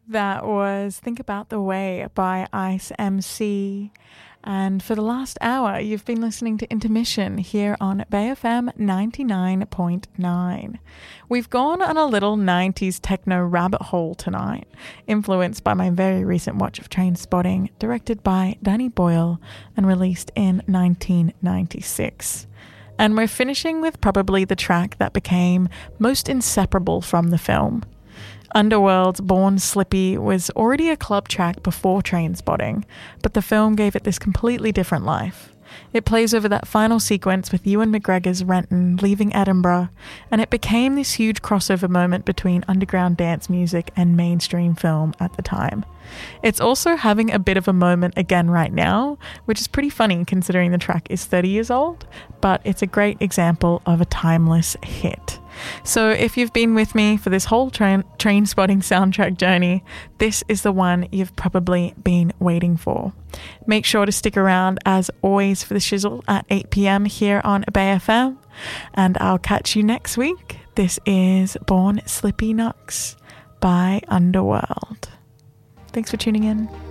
That was Think About the Way by Ice MC. And for the last hour, you've been listening to Intermission here on Bay FM 99.9. We've gone on a little 90s techno rabbit hole tonight, influenced by my very recent watch of Trainspotting, directed by Danny Boyle and released in 1996. And we're finishing with probably the track that became most inseparable from the film. Underworld's Born Slippy was already a club track before Trainspotting, but the film gave it this completely different life. It plays over that final sequence with Ewan McGregor's Renton leaving Edinburgh, and it became this huge crossover moment between underground dance music and mainstream film at the time. It's also having a bit of a moment again right now, which is pretty funny considering the track is 30 years old, but it's a great example of a timeless hit. So if you've been with me for this whole Trainspotting soundtrack journey, this is the one you've probably been waiting for. Make sure to stick around as always for the shizzle at 8 p.m. here on Bay FM, and I'll catch you next week. This is Born Slippy Nux by Underworld. Thanks for tuning in.